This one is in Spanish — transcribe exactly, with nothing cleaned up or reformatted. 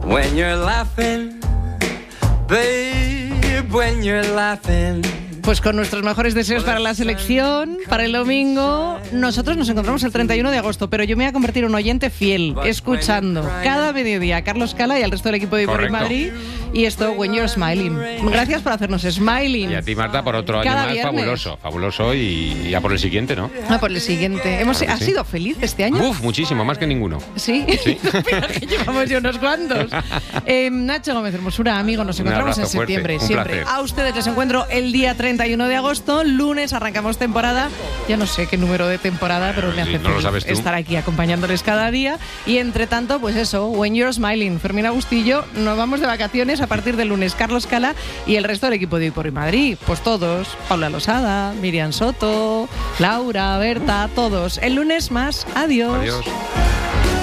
When you're laughing, babe, when you're laughing. Pues con nuestros mejores deseos para la selección, para el domingo. Nosotros nos encontramos el treinta y uno de agosto, pero yo me voy a convertir en un oyente fiel, escuchando cada mediodía a Carlos Cala y al resto del equipo de Correcto. Madrid. Y esto, When You're Smiling. Gracias por hacernos smiling. Y a ti, Marta, por otro año cada más viernes. fabuloso. Fabuloso y ya por el siguiente, ¿no? Ah, por el siguiente. Hemos, Claro que ¿Has sí. sido feliz este año? Uf, muchísimo, más que ninguno. Sí, Sí. Mira que llevamos ya unos cuantos. Eh, Nacho Gómez Hermosura, amigo, nos Un encontramos en abrazo fuerte, septiembre, un siempre. placer. A ustedes les encuentro el día treinta y uno de agosto, lunes arrancamos temporada. Ya no sé qué número de temporada, pero me hace Sí, no lo feliz sabes tú. estar aquí acompañándoles cada día. Y entre tanto, pues eso, When You're Smiling. Fermín Agustillo, nos vamos de vacaciones a partir del lunes. Carlos Cala y el resto del equipo de Hoy por Madrid. Pues todos, Paula Losada, Miriam Soto, Laura, Berta, todos. El lunes más. Adiós. Adiós.